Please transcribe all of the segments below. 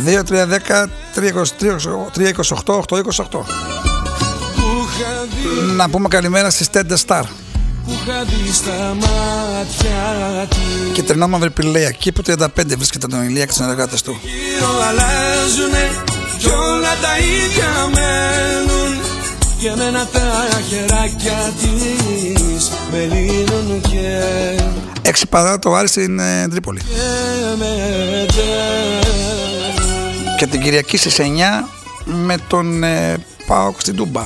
2-3-10 328 828. Να πούμε καλημέρα στη Στέντα Σταρ και Τρινόμαυρη Πηλαία, εκεί που 35 βρίσκεται τον Ηλία και τους συνεργάτες του. Κι όλα τα ίδια μένουν και εμένα τα χεράκια της με λύνουν και 6 παρά το Άρη στην Τρίπολη και την Κυριακή στις 9 με τον ΠΑΟΚ στην Τούμπα.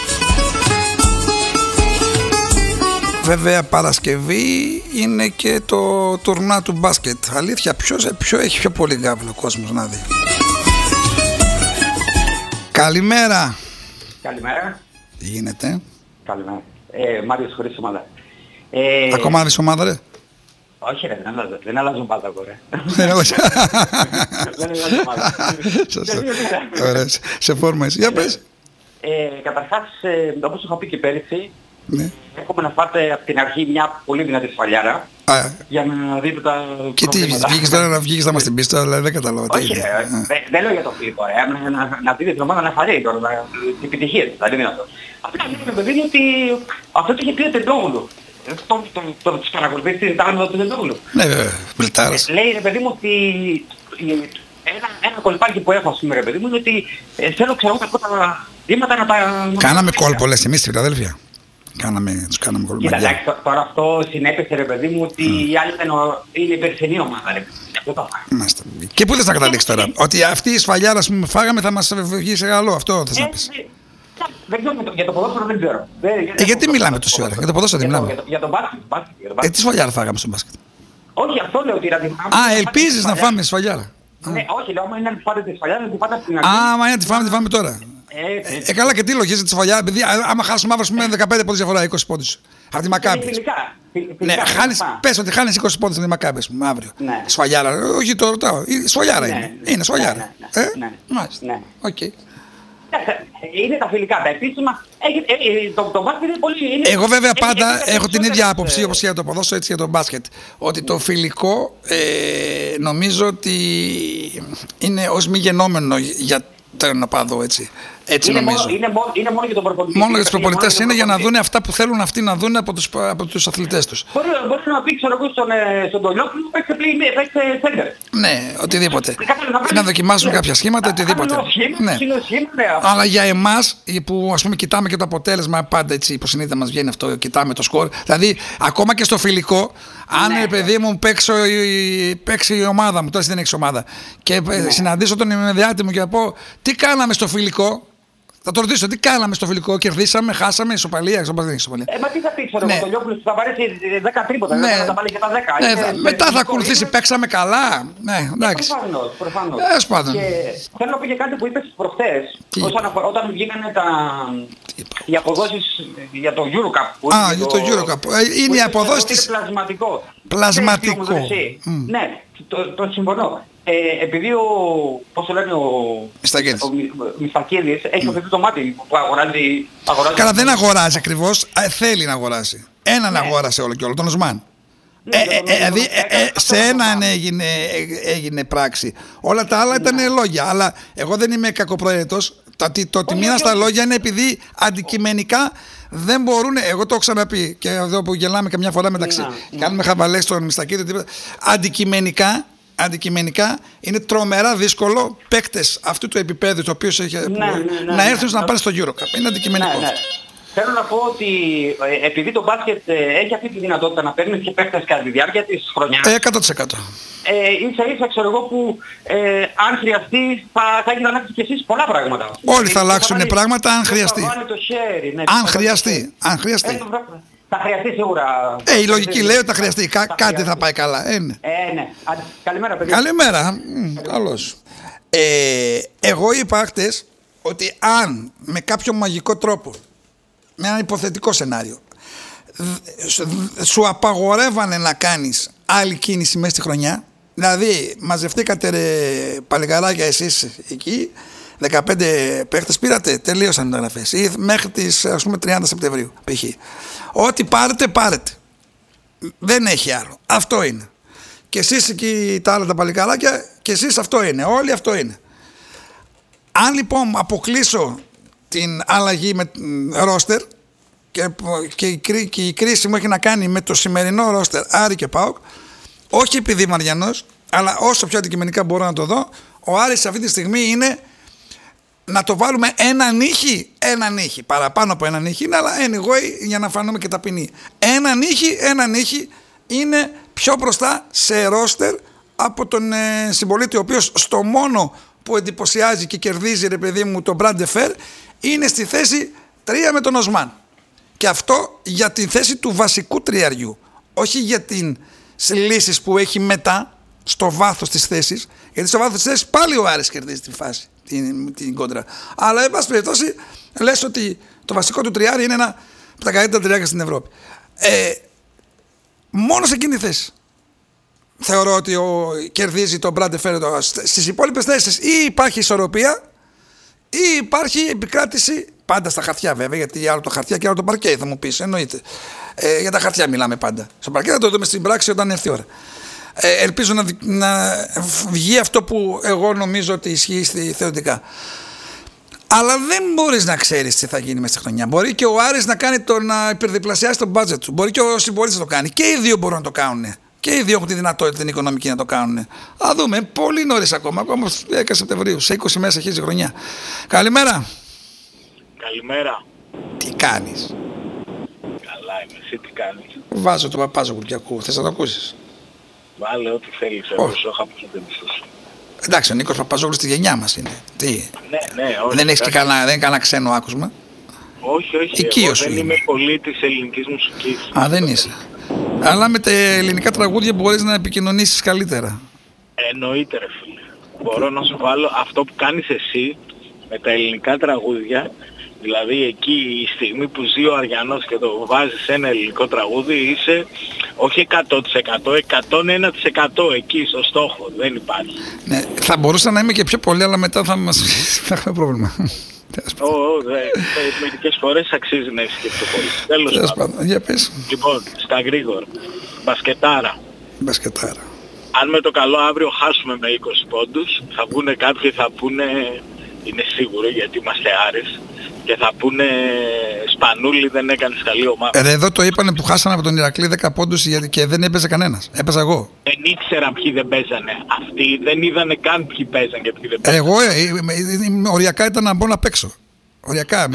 Βέβαια Παρασκευή είναι και το τουρνά του μπάσκετ. Αλήθεια, ποιο έχει πιο πολύ γκάβλο ο κόσμος να δει. Καλημέρα. Καλημέρα. Τι γίνεται? Καλημέρα. Μάριος χωρίς ομάδα. Ακόμα άλλης ομάδα ρε? Όχι ρε, δεν αλλάζω ομάδα εγώ ρε. Δεν αλλάζω ομάδα. Ωραία, σε φόρμα είσαι. Για πες. Καταρχάς, όπως είχα πει και πέρυσι, ναι. Έχουμε να φάτε από την αρχή μια πολύ δυνατή σφαλιάρα για να δείτε τα και τι, βγήκες τώρα να βγήκες να μας την πεις τώρα, δηλαδή δεν καταλαβαίνω. Όχι, δεν λέω για το φιλικό, να δείτε την ομάδα να φαρεί τώρα, τις επιτυχίες, θα είναι δυνατό. Απλά λέμε παιδί μου ότι αυτό το είχε πει ο Τεντόγλου. Το τους παρακολουθείς τη ζητάμε του Τεντόγλου. Ναι βέβαια, μπλητάρας. Λέει ρε παιδί μου ότι ένα κολπάκι που έχω ας πούμε ρε παιδί μου είναι ότι θέλω ξέρω από τα βήματα να τα... Κάναμε κόλπο λες εμείς Φιλαδέλφια. Τους κάναμε κόλπο. Κοίτα, τώρα αυτό συνέπεσε ρε παιδί μου ότι η άλλη είναι η περσινή ομάδα ρε. Και πού θες να καταλήξεις τώρα? Ότι αυτή η σφαλιάρα που φάγαμε θα μας βγει σε καλό, αυτό θες να πεις? Δεν ξέρω, για το ποδόσφαιρο δεν ξέρω. Γιατί μιλάμε τόση ώρα? Για το ποδόσφαιρο δεν μιλάμε. Για τον μπάσκετ. Τι σφαλιάρα φάγαμε στο μπάσκετ? Όχι, αυτό λέω ότι... ελπίζεις να φάμε σφαλιάρα? Ναι, όχι, λέω, άμα είναι να φάτε τη σφαλιάρα, να τη φάτε από την αρχή. Άμα είναι να τη φάμε τώρα. Καλά και τι λογίζετε τη σφαλιάρα, επειδή άμα χάσουμε αύριο πούμε 15 πόντους διαφορά, 20 πόντους. Από τη Μακάμπη. Ναι, πες ότι χάνεις 20 πόντους από τη Μακάμπη αύριο. Σφαλιάρα, όχι το ρωτάω. Σφαλιάρα είναι. Είναι σφαλιάρα. Μάλιστα. Οκ. Είναι τα φιλικά, τα επίσημα. Το μπάσκετ είναι πολύ... Εγώ βέβαια πάντα έχω την ίδια άποψη όπως για το ποδόσφαιρο έτσι για το μπάσκετ. Ότι το φιλικό νομίζω ότι είναι ως μη γενόμενο για τον οπαδό έτσι. Έτσι νομίζω. Είναι μόνο για τον προπονητή. Μόνο για τους προπονητές είναι για να δουν αυτά που θέλουν αυτοί να δουν από τους αθλητές τους. Μπορεί να πει ξέρω εγώ στον Τολιόπουλο παίξε σέντερ. Ναι, οτιδήποτε. Να δοκιμάσουν κάποια σχήματα, οτιδήποτε. Ναι. Αλλά για εμάς που ας πούμε κοιτάμε και το αποτέλεσμα πάντα έτσι υποσυνείδητα μας βγαίνει αυτό, κοιτάμε το σκορ. Δηλαδή ακόμα και στο φιλικό, αν παιδί μου παίξει η ομάδα μου, τώρα δεν έχεις ομάδα και συναντήσω τον ημεδιάτη μου και να πω τι κάναμε στο φιλικό. Θα το ρωτήσω, τι κάναμε στο φιλικό, κερδίσαμε, χάσαμε, ισοπαλία, δεν είναι ισοπαλία. Μα τι θα πει, ξέρω εγώ, το Λιόπουλος θα βαρέσει 10 τρίποτα, δεν θα τα βάλει και τα 10. Μετά θα ακολουθήσει, παίξαμε καλά. Ναι, εντάξει. Προφανώς. Και θέλω να πω και κάτι που είπες προχθές, όταν βγήκανε οι αποδόσεις για το Eurocup. Για το Eurocup. Είναι οι αποδόσεις της... Πλασματικό. Ναι, το συμφωνώ. Επειδή πώς το λένε, ο Μιστακίδης έχει οθετεί το μάτι που αγοράζει... Καλά, δεν αγοράζει ακριβώς, θέλει να αγοράσει. Έναν αγόρασε όλο και όλο, τον Οσμάν. Δηλαδή σε έναν έγινε πράξη. Όλα τα άλλα ήταν λόγια. Αλλά εγώ δεν είμαι κακοπροαίρετος. Το ότι μείνα στα λόγια είναι επειδή αντικειμενικά δεν μπορούν. Εγώ το έχω ξαναπεί και εδώ που γελάμε καμιά φορά μεταξύ. Κάνουμε χαβαλές στον Μιστακίδη. Αντικειμενικά είναι τρομερά δύσκολο παίκτες αυτού του επίπεδου το οποίο να έρθουν να πάνε στο Eurocup. Είναι αντικειμενικό. Θέλω να πω ότι επειδή το μπάσκετ έχει αυτή τη δυνατότητα να παίρνει και παίκτες κατά τη διάρκεια της χρονιάς. 100%. Ίσα ξέρω εγώ που αν χρειαστεί θα έχετε αλλάξει και εσείς πολλά πράγματα. Όλοι θα αλλάξουν πράγματα αν χρειαστεί. Αν χρειαστεί. Θα χρειαστεί σίγουρα. Η λογική λέει ότι θα χρειαστεί. Κάτι θα πάει καλά. Ναι. Καλημέρα παιδιά. Καλημέρα. Καλώς. Εγώ είπα χτες ότι αν με κάποιο μαγικό τρόπο, με ένα υποθετικό σενάριο, σου απαγορεύανε να κάνεις άλλη κίνηση μέσα στη χρονιά, δηλαδή μαζευτήκατε ρε παλιγαράκια εσείς εκεί, 15 παίχτες πήρατε, τελείωσαν οι μεταγραφές ή μέχρι τις ας πούμε 30 Σεπτεμβρίου π.χ. Ό,τι πάρετε. Δεν έχει άλλο. Αυτό είναι. Και εσείς εκεί τα άλλα τα παλικαράκια και εσείς αυτό είναι. Όλοι αυτό είναι. Αν λοιπόν αποκλείσω την αλλαγή με ρόστερ και η κρίση μου έχει να κάνει με το σημερινό ρόστερ Άρη και ΠΑΟΚ, όχι επειδή είμαι Αριανός, αλλά όσο πιο αντικειμενικά μπορώ να το δω, ο Άρης αυτή τη στιγμή είναι να το βάλουμε ένα νύχι, παραπάνω από ένα νύχι είναι, αλλά anyway, για να φανούμε και ταπεινοί. Ένα νύχι είναι πιο μπροστά σε ρόστερ από τον συμπολίτη, ο οποίος στο μόνο που εντυπωσιάζει και κερδίζει, ρε παιδί μου, τον Μπράντε Φερ, είναι στη θέση 3 με τον Οσμάν. Και αυτό για τη θέση του βασικού τριαριού, όχι για τις λύσεις που έχει μετά στο βάθος της θέσης, γιατί στο βάθος της θέσης πάλι ο Άρης κερδίζει τη φάση, την κόντρα. Αλλά εν πάση περιπτώσει λες ότι το βασικό του τριάρι είναι ένα από τα καλύτερα τριάρια στην Ευρώπη. Μόνο σε εκείνη τη θέση θεωρώ ότι κερδίζει τον Μπράντε Φέρ. Στις υπόλοιπες θέσεις ή υπάρχει ισορροπία ή υπάρχει επικράτηση, πάντα στα χαρτιά βέβαια, γιατί άλλο το χαρτιά και άλλο το παρκέ θα μου πεις, εννοείται. Για τα χαρτιά μιλάμε πάντα. Στο παρκέ θα το δούμε στην πράξη όταν έρθει η ώρα. Ελπίζω να βγει αυτό που εγώ νομίζω ότι ισχύει θεωρητικά. Αλλά δεν μπορείς να ξέρεις τι θα γίνει μέσα στη χρονιά. Μπορεί και ο Άρης να κάνει να υπερδιπλασιάσει το budget του. Μπορεί και ο συμπολίτης να το κάνει. Και οι δύο μπορούν να το κάνουν. Και οι δύο έχουν τη δυνατότητα την οικονομική να το κάνουν. Α δούμε. Πολύ νωρίς ακόμα. Ακόμα 10 Σεπτεμβρίου. Σε 20 μέρες αρχίζει η χρονιά. Καλημέρα. Καλημέρα. Τι κάνεις? Καλά είμαι. Εσύ τι κάνεις? Βάζω το Παπάζογλου και ακούω. Θες να το ακούσεις? Βάλε ό,τι θέλεις. Εγώ σου είχα πει δεν μισούς. Εντάξει, ο Νίκος Παπαζόγλου στη γενιά μας είναι. Τι? Ναι, όχι. Δεν έχεις κανένα ξένο άκουσμα? Όχι. Εγώ δεν είμαι πολίτης ελληνικής μουσικής. Α, δεν είσαι. Αλλά με τα ελληνικά τραγούδια μπορείς να επικοινωνήσεις καλύτερα. Εννοείται ρε φίλε. Μπορώ να σου βάλω αυτό που κάνεις εσύ με τα ελληνικά τραγούδια. Δηλαδή εκεί η στιγμή που ζει ο Αριανός και το βάζεις ένα ελληνικό τραγούδι είσαι όχι 100%, 101% εκεί στο στόχο. Δεν υπάρχει. Ναι, θα μπορούσα να είμαι και πιο πολύ, αλλά μετά θα έχουμε πρόβλημα. Μερικές φορές αξίζει να είσαι και πιο πολύ. Τέλος πάντων. Για πες. Λοιπόν, στα γρήγορα. Μπασκετάρα. Αν με το καλό αύριο χάσουμε με 20 πόντους, θα πούνε κάποιοι, θα πούνε, είναι σίγουρο γιατί είμαστε Άρης, και θα πούνε Σπανούλη δεν έκανες καλή ομάδα. Εδώ το είπανε που χάσανε από τον Ηρακλή 10 πόντους και δεν έπαιζε κανένας. Έπαιζα εγώ. Δεν ήξερα ποιοι δεν παίζανε. Αυτοί δεν είδανε καν ποιοι παίζαν και ποιοι δεν παίζαν. Εγώ οριακά ήταν να μπω να παίξω. Οριακά.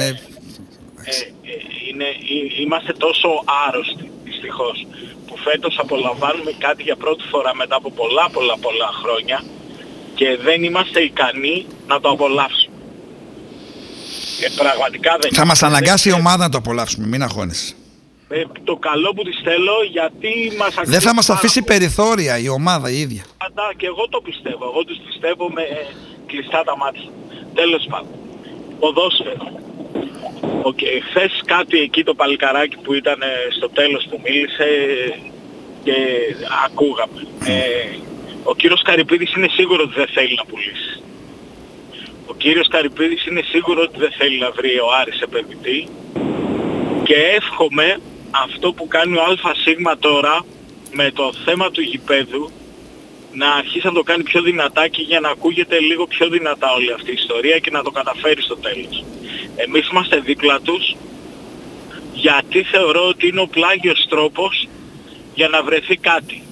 Είμαστε τόσο άρρωστοι δυστυχώς που φέτος απολαμβάνουμε κάτι για πρώτη φορά μετά από πολλά χρόνια και δεν είμαστε ικανοί να το απολαύσουμε. Πραγματικά δεν. Θα μας αναγκάσει η ομάδα να το απολαύσουμε, μην αγχώνεσαι. Το καλό που της θέλω γιατί μας αξίζει. Δεν θα μας αφήσει περιθώρια η ομάδα η ίδια. Και εγώ το πιστεύω. Εγώ τους πιστεύω με κλειστά τα μάτια. Τέλος πάντων. Ποδόσφαιρο. Χθες κάτι εκεί το παλικαράκι που ήταν στο τέλος που μίλησε και ακούγαμε. Ο κύριος Καρυπίδης είναι σίγουρο ότι δεν θέλει να πουλήσει. Ο κύριος Καρυπίδης είναι σίγουρο ότι δεν θέλει να βρει ο Άρης επενδυτή και εύχομαι αυτό που κάνει ο ΑΣ τώρα με το θέμα του γηπέδου να αρχίσει να το κάνει πιο δυνατάκι για να ακούγεται λίγο πιο δυνατά όλη αυτή η ιστορία και να το καταφέρει στο τέλος. Εμείς είμαστε δίπλα τους γιατί θεωρώ ότι είναι ο πλάγιος τρόπος για να βρεθεί κάτι.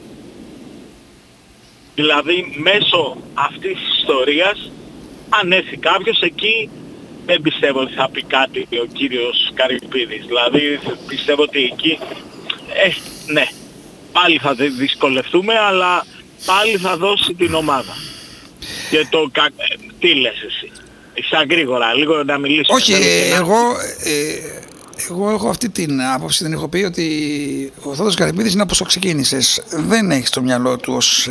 Δηλαδή μέσω αυτής της ιστορίας αν έρθει κάποιος εκεί δεν πιστεύω ότι θα πει κάτι ο κύριος Καρυπίδης. Δηλαδή πιστεύω ότι εκεί ναι, πάλι θα δυσκολευτούμε αλλά πάλι θα δώσει την ομάδα. Και τι λες εσύ? Σαν γρήγορα, λίγο να μιλήσω. Όχι, εγώ έχω αυτή την άποψη, την έχω πει ότι ο Θόδωρος Καρυπίδης είναι όπως το ξεκίνησες. Δεν έχει στο μυαλό του ως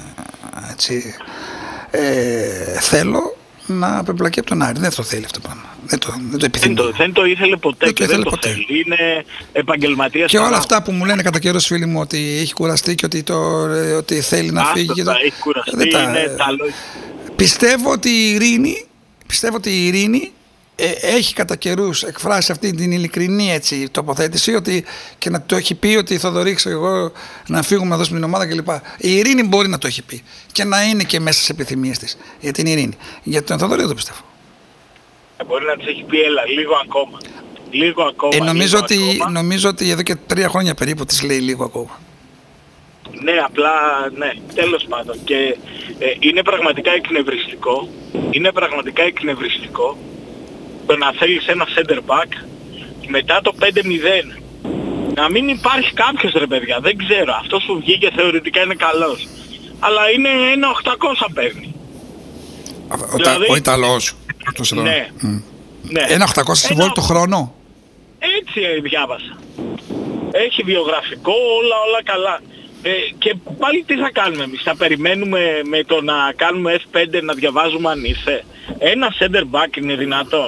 θέλω να απεμπλακεί από τον Άρη. Δεν το θέλει αυτό το πράγμα. Δεν το επιθυμεί. Δεν το ήθελε ποτέ και δεν το θέλει. Είναι επαγγελματίας. Και όλα αυτά που μου λένε κατά καιρός φίλοι μου ότι έχει κουραστεί και ότι θέλει να φύγει. Έχει κουραστεί. Πιστεύω ότι η ειρήνη έχει κατά καιρούς εκφράσει αυτή την ειλικρινή έτσι, τοποθέτηση ότι, και να το έχει πει ότι Θοδωρή, εγώ να φύγουμε να δώσουμε την ομάδα κλπ. Η Ειρήνη μπορεί να το έχει πει και να είναι και μέσα στις επιθυμίες της για την Ειρήνη. Για τον Θοδωρή δεν το πιστεύω. Μπορεί να της έχει πει έλα λίγο ακόμα. Λίγο ακόμα. Νομίζω ότι εδώ και 3 χρόνια περίπου της λέει λίγο ακόμα. Ναι, απλά, ναι, τέλος πάντων. Και είναι πραγματικά εκνευριστικό. Είναι πραγματικά εκνευριστικό το να θέλεις ένα center back μετά το 5-0. Να μην υπάρχει κάποιος, ρε παιδιά, δεν ξέρω. Αυτός που βγήκε θεωρητικά είναι καλός. Αλλά είναι ένα 800 παίρνει. Δηλαδή, ο Ιταλός. Ναι. Ναι. Ένα 800 συμβόλαιο το χρόνο. Έτσι διάβασα. Έχει βιογραφικό, όλα καλά. Και πάλι τι θα κάνουμε εμείς, θα περιμένουμε με το να κάνουμε F5 να διαβάζουμε αν ήρθε. Ένα center back είναι δυνατόν?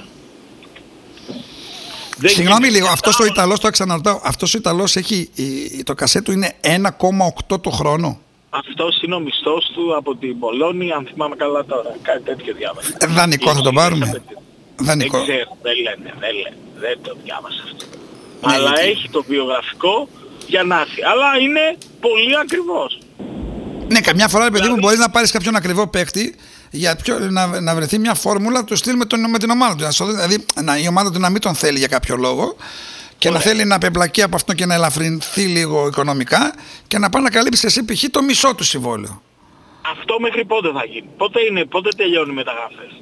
Συγγνώμη λίγο, αυτός ο Ιταλός, το ξαναρωτάω, αυτός ο Ιταλός έχει, το κασέ του είναι 1,8 το χρόνο. Αυτός είναι ο μισθός του από την Πολώνη, αν θυμάμαι καλά τώρα, κάτι τέτοιο διάβασα. Δανεικό θα τον πάρουμε? Δανεικό. Δεν ξέρω, δεν λένε, δεν το διάβασα αυτό. Ναι, αλλά γιατί έχει το βιογραφικό για να έρθει. Αλλά είναι πολύ ακριβώς. Ναι, καμιά φορά, παιδί μου, μπορείς να πάρεις κάποιον ακριβό παίκτη για να βρεθεί μια φόρμουλα, του στείλει με την ομάδα του. Δηλαδή η ομάδα του να μην τον θέλει για κάποιο λόγο και να θέλει να πεμπλακεί από αυτό και να ελαφρυνθεί λίγο οικονομικά και να πάει να καλύψει εσύ π.χ. το μισό του συμβόλαιο. Αυτό μέχρι πότε θα γίνει? Πότε τελειώνουν οι μεταγραφές?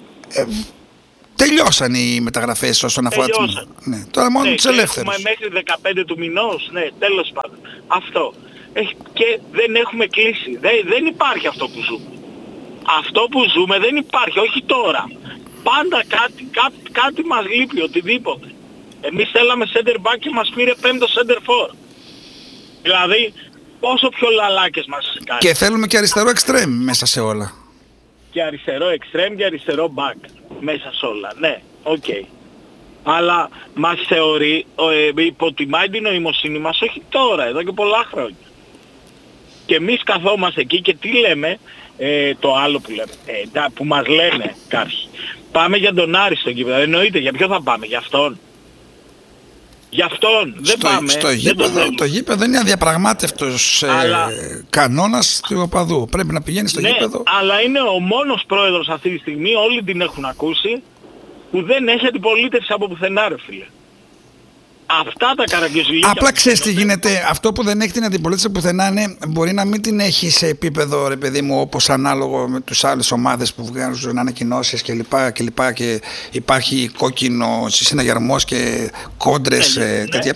Τελειώσαν οι μεταγραφές όσον αφορά ναι, τώρα μόνο τους ελεύθερους. Έχουμε μέχρι 15 του μηνός, ναι, τέλος πάντων. Αυτό. Και δεν έχουμε κλείσει. Δεν υπάρχει αυτό που ζούμε. Αυτό που ζούμε δεν υπάρχει, όχι τώρα. Πάντα κάτι μας λείπει, οτιδήποτε. Εμείς θέλαμε center back και μας πήρε 5ο center for. Δηλαδή, πόσο πιο λαλάκες μας κάνει. Και θέλουμε και αριστερό extreme μέσα σε όλα. Και αριστερό extreme και αριστερό back μέσα σε όλα, ναι, οκ. Αλλά μας θεωρεί, υποτιμάει την νοημοσύνη μας, όχι τώρα, εδώ και πολλά χρόνια. Και εμείς καθόμαστε εκεί και τι λέμε, το άλλο που λέμε, που μας λένε κάποιοι. Πάμε για τον Άρη στο γήπεδο. Εννοείται, για ποιο θα πάμε, για αυτόν? Για αυτόν δεν πάμε. Το γήπεδο είναι αδιαπραγμάτευτος κανόνας του οπαδού. Πρέπει να πηγαίνει στο γήπεδο. Αλλά είναι ο μόνος πρόεδρος αυτή τη στιγμή, όλοι την έχουν ακούσει, που δεν έχει αντιπολίτευση από πουθενά, ρε φίλε. Αυτά τα καραγκιόζηλίκια. Απλά ξέρεις τι γίνεται, αυτό που δεν έχει την αντιπολίτευση πουθενά είναι, μπορεί να μην την έχει σε επίπεδο, ρε παιδί μου, όπως ανάλογο με τους άλλες ομάδες που βγάζουν ανακοινώσεις κλπ. Και υπάρχει κόκκινο συναγερμός και κόντρες τέτοια.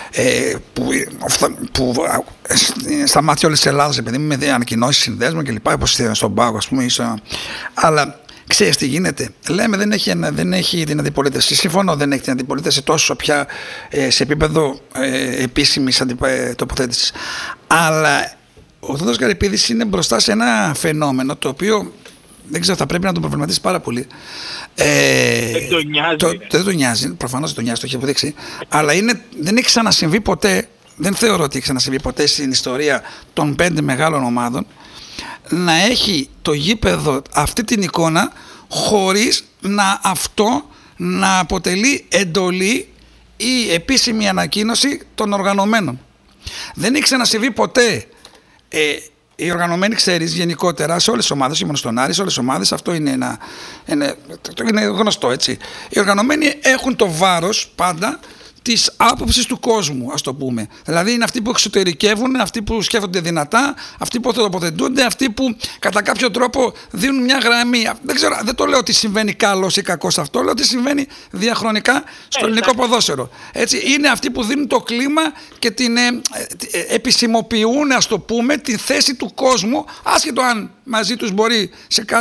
Που στα μάτια όλης της Ελλάδας, επειδή με ανακοινώσεις συνδέσμων κλπ. Όπως στον Πάγο, ας πούμε, αλλά ξέρεις τι γίνεται. Λέμε δεν έχει την αντιπολίτευση. Συμφωνώ, δεν έχει την αντιπολίτευση τόσο πια σε επίπεδο επίσημης τοποθέτησης. Αλλά ο Θόδωρος Καρυπίδης είναι μπροστά σε ένα φαινόμενο το οποίο δεν ξέρω, θα πρέπει να τον προβληματίσει πάρα πολύ. Δεν τον νοιάζει. Δεν τον νοιάζει, προφανώς δεν τον νοιάζει, το έχει αποδείξει. Αλλά δεν έχει ξανασυμβεί ποτέ, δεν θεωρώ ότι έχει ξανασυμβεί ποτέ στην ιστορία των 5 μεγάλων ομάδων να έχει το γήπεδο αυτή την εικόνα χωρίς αυτό να αποτελεί εντολή ή επίσημη ανακοίνωση των οργανωμένων. Δεν έχει ξανασυμβεί ποτέ. Οι οργανωμένοι, ξέρεις, γενικότερα σε όλες τις ομάδες, όχι μόνο στον Άρη, σε όλες τις ομάδες, αυτό είναι είναι γνωστό, έτσι. Οι οργανωμένοι έχουν το βάρος πάντα της άποψης του κόσμου, ας το πούμε. Δηλαδή είναι αυτοί που εξωτερικεύουν, αυτοί που σκέφτονται δυνατά, αυτοί που τοποθετούνται, αυτοί που κατά κάποιο τρόπο δίνουν μια γραμμή. Δεν το λέω ότι συμβαίνει καλός ή κακός αυτό, λέω ότι συμβαίνει διαχρονικά στο ελληνικό ποδόσφαιρο. Έτσι, είναι αυτοί που δίνουν το κλίμα και την επισημοποιούν, ας το πούμε, τη θέση του κόσμου, άσχετο αν μαζί τους μπορεί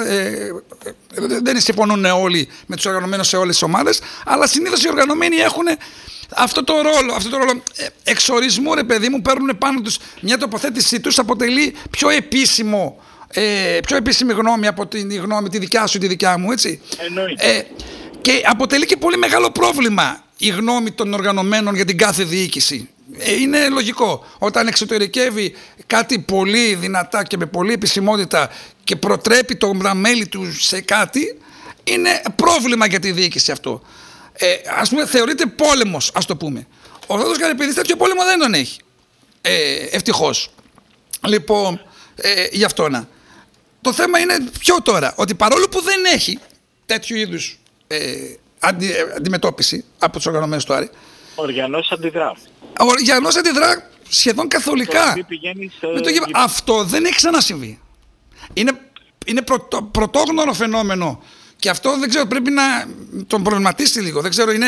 δεν συμφωνούν όλοι με τους οργανωμένους σε όλες τις ομάδες, αλλά συνήθως οι οργανωμένοι έχουν αυτό το ρόλο εξορισμού, ρε παιδί μου, παίρνουν πάνω τους μια τοποθέτησή τους, αποτελεί πιο επίσημη γνώμη από τη γνώμη τη δικιά σου, τη δικιά μου, έτσι. Και αποτελεί και πολύ μεγάλο πρόβλημα η γνώμη των οργανωμένων για την κάθε διοίκηση. Είναι λογικό. Όταν εξωτερικεύει κάτι πολύ δυνατά και με πολλή επισημότητα και προτρέπει τα μέλη του σε κάτι, είναι πρόβλημα για τη διοίκηση αυτό. Ας πούμε, θεωρείται πόλεμος, ας το πούμε. Ο Θόδωρος Καρυπίδης τέτοιο πόλεμο δεν τον έχει. Ευτυχώς. Λοιπόν, γι' αυτό να. Το θέμα είναι ποιο τώρα, ότι παρόλο που δεν έχει τέτοιου είδους αντιμετώπιση από τους οργανωμένους του Άρη, ο Οργιανός αντιδρά. Ο Οργιανός αντιδρά σχεδόν καθολικά. Αυτό δεν έχει ξανασυμβεί. Είναι πρωτόγνωρο φαινόμενο. Και αυτό δεν ξέρω, πρέπει να τον προβληματίσει λίγο. Δεν ξέρω,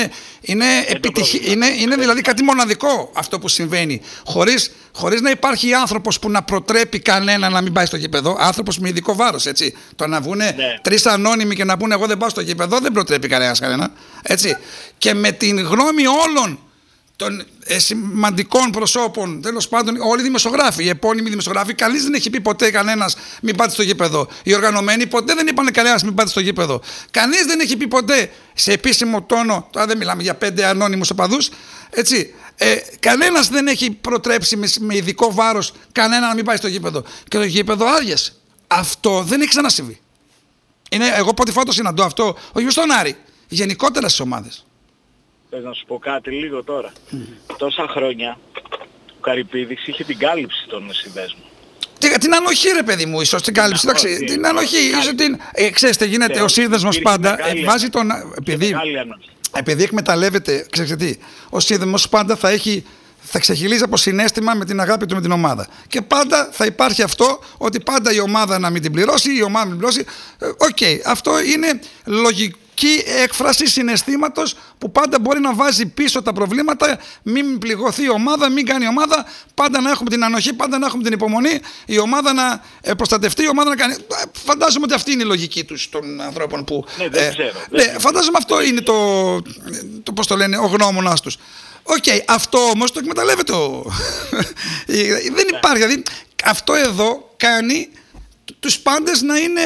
είναι δηλαδή κάτι μοναδικό αυτό που συμβαίνει. Χωρίς να υπάρχει άνθρωπος που να προτρέπει κανένα να μην πάει στο γήπεδο. Άνθρωπος με ειδικό βάρος, έτσι. Το να βγουν τρεις ανώνυμοι και να πούνε εγώ δεν πάω στο γήπεδο, δεν προτρέπει κανένα. Έτσι. Και με την γνώμη όλων των σημαντικών προσώπων, τέλος πάντων, όλοι οι δημοσιογράφοι, οι επώνυμοι δημοσιογράφοι, κανείς δεν έχει πει ποτέ κανένας μην πάτε στο γήπεδο. Οι οργανωμένοι ποτέ δεν είπαν κανένας μην πάτε στο γήπεδο. Κανείς δεν έχει πει ποτέ σε επίσημο τόνο, τώρα δεν μιλάμε για 5 ανώνυμους οπαδούς, έτσι. Κανένας δεν έχει προτρέψει με ειδικό βάρος κανένα να μην πάει στο γήπεδο. Και το γήπεδο άδειασε. Αυτό δεν έχει ξανασυμβεί. Εγώ πρώτη φορά το συναντώ αυτό, όχι στον Άρη, γενικότερα στις ομάδες. Θες να σου πω κάτι λίγο τώρα. Τόσα χρόνια ο Καρυπίδης είχε την κάλυψη των συνδέσμων. Την ανοχή ρε παιδί μου, ίσως την κάλυψη. Την ανοχή. Ξέρεις τι γίνεται, ο σύνδεσμος πάντα βάζει τον... Επειδή εκμεταλλεύεται, ξέρετε τι, ο σύνδεσμος πάντα θα ξεχυλίζει από συναίσθημα με την αγάπη του με την ομάδα. Και πάντα θα υπάρχει αυτό, ότι πάντα η ομάδα να μην την πληρώσει, η ομάδα να μην πληρώσει. Αυτό είναι λογική έκφραση συναισθήματος που πάντα μπορεί να βάζει πίσω τα προβλήματα, μην πληγωθεί η ομάδα, μην κάνει η ομάδα, πάντα να έχουμε την ανοχή, πάντα να έχουμε την υπομονή, η ομάδα να προστατευτεί, η ομάδα να κάνει. Φαντάζομαι ότι αυτή είναι η λογική τους των ανθρώπων που. Δεν ξέρω. Φαντάζομαι αυτό είναι πώς το λένε, ο γνώμονας τους. Αυτό όμως το εκμεταλλεύεται. Δεν υπάρχει. Δηλαδή, αυτό εδώ κάνει τους πάντες να είναι.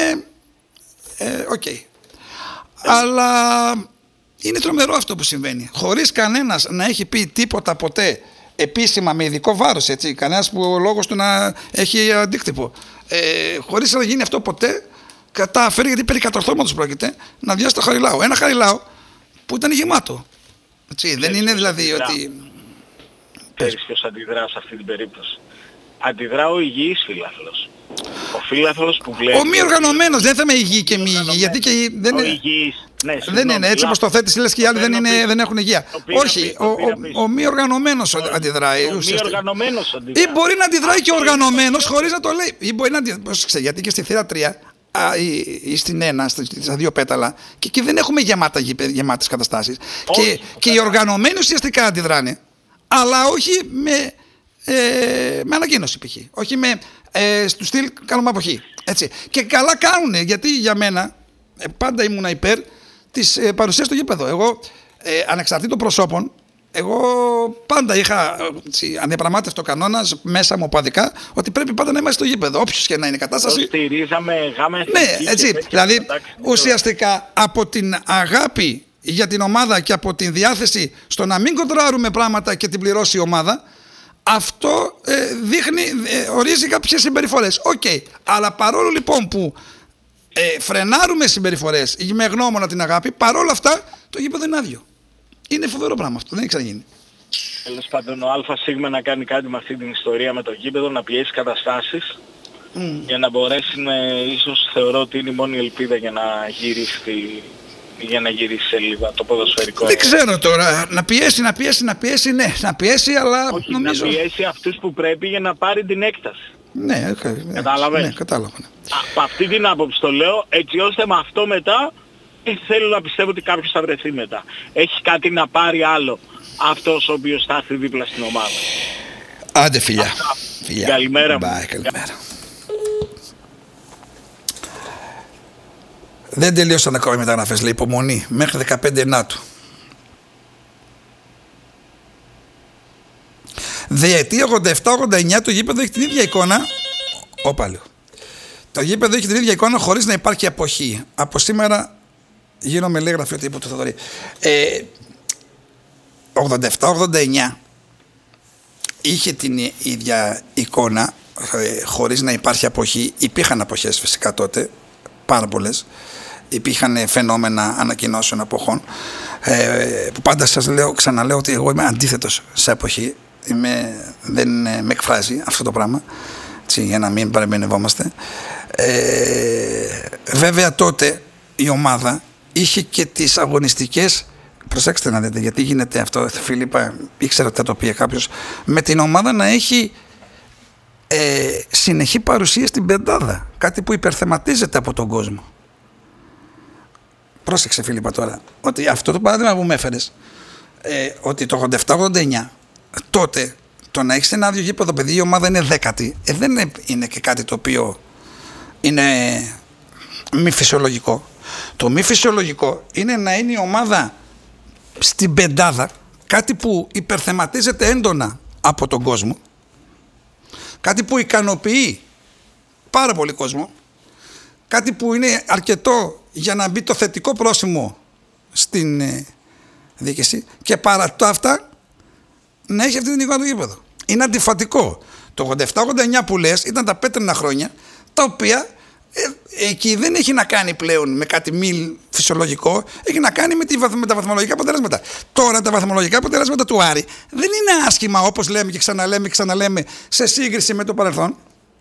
Αλλά είναι τρομερό αυτό που συμβαίνει. Χωρίς κανένας να έχει πει τίποτα ποτέ επίσημα με ειδικό βάρος, έτσι. Κανένας που ο λόγος του να έχει αντίκτυπο. Χωρίς να γίνει αυτό ποτέ, κατάφερε, γιατί περί κατορθώματος πρόκειται, να διάσει το Χαριλάου. Ένα Χαριλάου που ήταν γεμάτο. Έτσι, δεν είναι δηλαδή ότι. Ξέρεις ποιος αντιδρά σε αυτή την περίπτωση. Αντιδρά ο υγιής φίλαθλος. Ο φίλαθλος που βλέπει. Ο μη οργανωμένος, δεν θα είμαι υγιή και μη υγιή. Γιατί και δεν είναι. Δεν είναι έτσι όπως το θέτεις, λες και οι άλλοι δεν έχουν υγεία. Όχι, ο μη οργανωμένος αντιδράει. Ή μπορεί να αντιδράει και ο οργανωμένος χωρίς να το λέει. Ή μπορεί να αντιδράει. Γιατί και στη θύρα 3 ή στην 1, στα 2 πέταλα, και εκεί δεν έχουμε γεμάτες καταστάσεις. Και οι οργανωμένοι ουσιαστικά αντιδράνε, αλλά όχι με ανακοίνωση π.χ. Όχι στο στυλ κάνουμε αποχή. Έτσι. Και καλά κάνουνε, γιατί για μένα πάντα ήμουνα υπέρ της παρουσίας στο γήπεδο. Εγώ, ανεξαρτήτων προσώπων, εγώ πάντα είχα ανδιαπραγμάτευτο κανόνα μέσα μου οπαδικά ότι πρέπει πάντα να είμαστε στο γήπεδο, όποιος και να είναι η κατάσταση. Το στηρίζαμε γάμα εθνική. Ναι, έτσι. Δηλαδή, ουσιαστικά από την αγάπη για την ομάδα και από την διάθεση στο να μην κοντράρουμε πράγματα και την πληρώσει η ομάδα, αυτό ορίζει κάποιες συμπεριφορές. Αλλά παρόλο λοιπόν που φρενάρουμε συμπεριφορές με γνώμονα την αγάπη, παρόλα αυτά το γήπεδο είναι άδειο. Είναι φοβερό πράγμα αυτό, δεν έχει ξαναγίνει. Τέλος πάντων, ο ΑΣ να κάνει κάτι με αυτή την ιστορία με το γήπεδο, να πιέσει καταστάσεις για να μπορέσει ίσως θεωρώ ότι είναι η μόνη ελπίδα για να γυρίσει σελίδα το ποδοσφαιρικό. Δεν ξέρω τώρα, να πιέσει, ναι, να πιέσει, αλλά όχι, νομίζω. Να πιέσει αυτούς που πρέπει για να πάρει την έκταση. Ναι, κατάλαβες. Ναι, κατάλαβα. Από αυτή την άποψη το λέω, έτσι ώστε με αυτό μετά θέλω να πιστεύω ότι κάποιος θα βρεθεί μετά. Έχει κάτι να πάρει άλλο αυτός ο οποίος θα έρθει δίπλα στην ομάδα. Άντε φιλιά. Καλημέρα. Καλημέρα. Δεν τελείωσαν ακόμα οι μεταγραφές, λέει, υπομονή, μέχρι 15 Ενάτου. Διετία 87-89 το γήπεδο έχει την ίδια εικόνα. Λίγο. Το γήπεδο έχει την ίδια εικόνα χωρίς να υπάρχει αποχή. Από σήμερα γίνομαι, λέει, γραφείο τύπου του Θοδωρή. 87-89 είχε την ίδια εικόνα χωρίς να υπάρχει αποχή. Υπήρχαν αποχές φυσικά τότε, πάρα πολλές. υπήρχαν φαινόμενα ανακοινώσεων εποχών, που πάντα σας λέω, ξαναλέω ότι εγώ είμαι αντίθετος σε εποχή, δεν με εκφράζει αυτό το πράγμα, έτσι, για να μην παρεμπενευόμαστε. Βέβαια τότε η ομάδα είχε και τις αγωνιστικές, προσέξτε να δείτε γιατί γίνεται αυτό, Φίλιππα, ήξερα ότι θα το πει κάποιος, με την ομάδα να έχει συνεχή παρουσία στην πεντάδα, κάτι που υπερθεματίζεται από τον κόσμο. Πρόσεξε Φίλιππα τώρα, ότι αυτό το παράδειγμα που με έφερες, ότι το 87-89 τότε το να έχεις ένα άδειο γήπεδο, παιδί, η ομάδα είναι δέκατη, δεν είναι και κάτι το οποίο είναι μη φυσιολογικό. Το μη φυσιολογικό είναι να είναι η ομάδα στην πεντάδα, κάτι που υπερθεματίζεται έντονα από τον κόσμο, κάτι που ικανοποιεί πάρα πολύ κόσμο, κάτι που είναι αρκετό για να μπει το θετικό πρόσημο στην διοίκηση, και παρά το αυτά να έχει αυτή την εικόνα του γήπεδο. Είναι αντιφατικό. Το 87-89 που λες ήταν τα πέτρινα χρόνια, τα οποία εκεί δεν έχει να κάνει πλέον με κάτι μη φυσιολογικό, έχει να κάνει με τα βαθμολογικά αποτελέσματα. Τώρα τα βαθμολογικά αποτελέσματα του Άρη δεν είναι άσχημα, όπως λέμε και ξαναλέμε σε σύγκριση με το παρελθόν.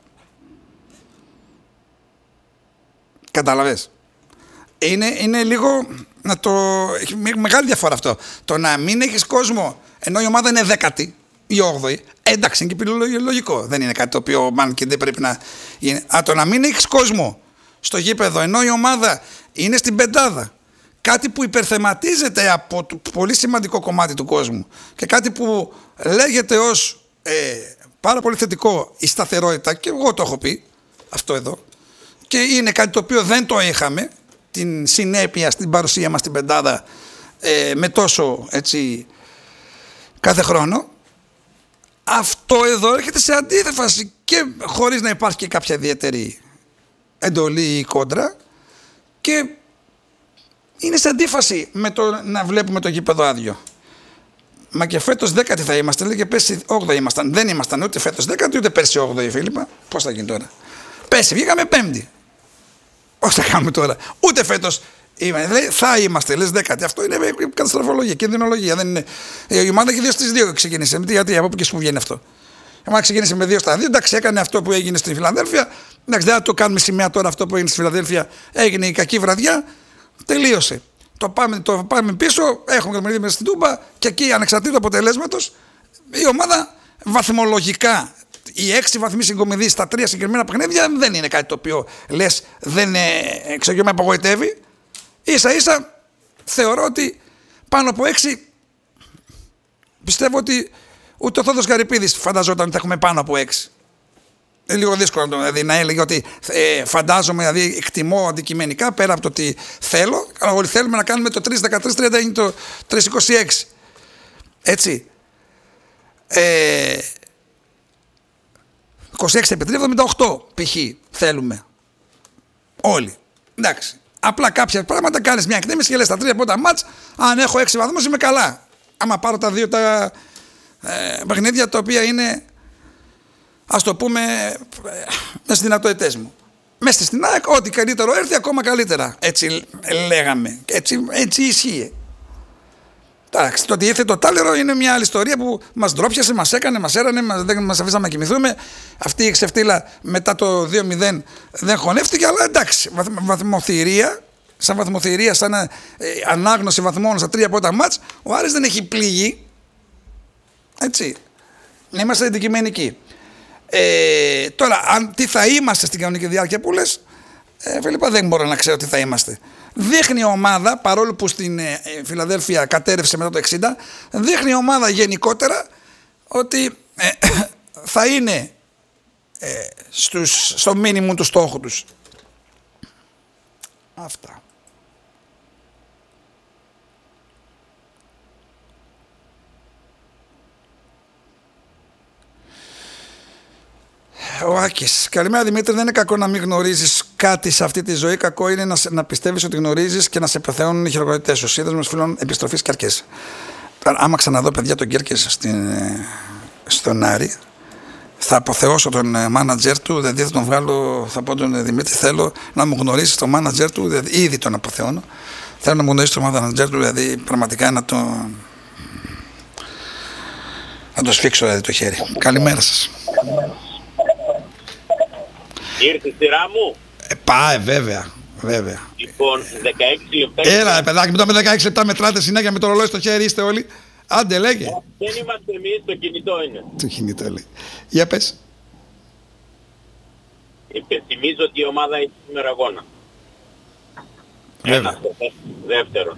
Κατάλαβες? Είναι λίγο έχει μεγάλη διαφορά αυτό. Το να μην έχεις κόσμο ενώ η ομάδα είναι 10η ή 8η, εντάξει, είναι και λογικό. Δεν είναι κάτι το οποίο και δεν πρέπει να γίνει. Το να μην έχεις κόσμο στο γήπεδο ενώ η ομάδα είναι στην πεντάδα, κάτι που υπερθεματίζεται από το πολύ σημαντικό κομμάτι του κόσμου και κάτι που λέγεται ως πάρα πολύ θετικό η σταθερότητα, και εγώ το έχω πει αυτό εδώ, και είναι κάτι το οποίο δεν το είχαμε, την συνέπεια στην παρουσία μας στην πεντάδα με τόσο έτσι κάθε χρόνο. Αυτό εδώ έρχεται σε αντίθεση και χωρίς να υπάρχει και κάποια ιδιαίτερη εντολή ή κόντρα, και είναι σε αντίφαση με το να βλέπουμε το γήπεδο άδειο. Μα και φέτος 10η θα είμαστε, λέει, και πέρσι 8η ήμασταν. Δεν ήμασταν ούτε φέτος 10η ούτε πέρσι 8η, Φίλιππα. Πώς θα γίνει τώρα? Πέρσι βγήκαμε 5η. Πώς θα κάνουμε τώρα? Ούτε φέτος θα είμαστε, λες 10η. Αυτό είναι καταστροφολογία, κινδυνολογία. Δεν είναι. Η ομάδα έχει 2 στις 2 ξεκίνησε. Γιατί από εκεί που βγαίνει αυτό? Η ομάδα ξεκίνησε με 2 στα 2. Εντάξει, έκανε αυτό που έγινε στην Φιλαδέλφια. Εντάξει, δεν θα το κάνουμε σημαία τώρα αυτό που έγινε στη Φιλαδέλφια. Έγινε η κακή βραδιά. Τελείωσε. Το πάμε πίσω. Έχουμε το μέσα στην Τούμπα, και εκεί ανεξαρτήτως αποτελέσματος η ομάδα βαθμολογικά, οι 6 βαθμοί συγκομιδή στα 3 συγκεκριμένα παιχνίδια δεν είναι κάτι το οποίο λες δεν με απογοητεύει. Ίσα ίσα θεωρώ ότι πάνω από 6 πιστεύω ότι ούτε ο Θόδωρος Γαρυπίδης φανταζόταν ότι θα έχουμε πάνω από 6. Είναι λίγο δύσκολο δηλαδή, να έλεγε ότι φαντάζομαι, δηλαδή εκτιμώ αντικειμενικά πέρα από το ότι θέλω, αλλά όλοι θέλουμε να κάνουμε το 3-13-30 είναι το 3-26. Έτσι. 26 επί 3-78 π.χ. θέλουμε. Όλοι. Εντάξει. Απλά κάποια πράγματα κάνεις μια εκτίμηση και λες τα 3 πρώτα μάτς, αν έχω 6 βαθμούς είμαι καλά. Άμα πάρω τα 2 τα παιχνίδια τα οποία είναι, ας το πούμε, με στις δυνατότητές μου. Μέσα στην ΑΕΚ, ό,τι καλύτερο έρθει ακόμα καλύτερα. Έτσι λέγαμε. Έτσι ισχύει. Εντάξει, το ότι ήρθε το τάλαιρο είναι μια άλλη ιστορία που μας ντρόπιασε, μας έκανε, μας έρανε, δεν μας αφήσαμε να κοιμηθούμε. Αυτή η ξεφτύλα μετά το 2-0 δεν χωνεύτηκε, αλλά εντάξει, σαν βαθμοθυρία, σαν ανάγνωση βαθμών στα 3 πρώτα μάτς, ο Άρης δεν έχει πληγεί. Έτσι. Να είμαστε αντικειμενικοί. Τώρα, τι θα είμαστε στην κανονική διάρκεια που λες, Φίλιππα, δεν μπορώ να ξέρω τι θα είμαστε. Δείχνει η ομάδα, παρόλο που στην Φιλαδέλφια κατέρευσε μετά το 60, δείχνει η ομάδα γενικότερα ότι θα είναι στο μίνιμουμ του στόχου τους. Αυτά. Ο Άκης. Καλημέρα Δημήτρη, δεν είναι κακό να μην γνωρίζεις κάτι σε αυτή τη ζωή. Κακό είναι να πιστεύεις ότι γνωρίζεις και να σε πεθαίνουν οι χειροκροτητές σου. Σύνδεσμος φίλων επιστροφής Κέρκες. Άμα ξαναδώ παιδιά τον Κέρκες στον Άρη, θα αποθεώσω τον μάνατζερ του, δηλαδή θα τον βγάλω, θα πω τον Δημήτρη, θέλω να μου γνωρίσει το μάνατζερ του, δηλαδή ήδη τον αποθεώνω, θέλω να μου γνωρίσει το μάνατζερ του, δηλαδή πραγματικά να το σφίξω δηλαδή το χέρι. Καλημέρα σας. Ήρθε η σειρά μου. Πάει, βέβαια. Λοιπόν, 16 λεπτά. Έλα, παιδάκι, μετά με 16 λεπτά μετράτε συνέχεια με το ρολόι στο χέρι, είστε όλοι. Άντε, λέγε. Δεν είμαστε εμείς, το κινητό είναι. Το κινητό λέει. Για πες. Υπενθυμίζω ότι η ομάδα έχει σήμερα αγώνα. Βέβαια. Δεύτερον,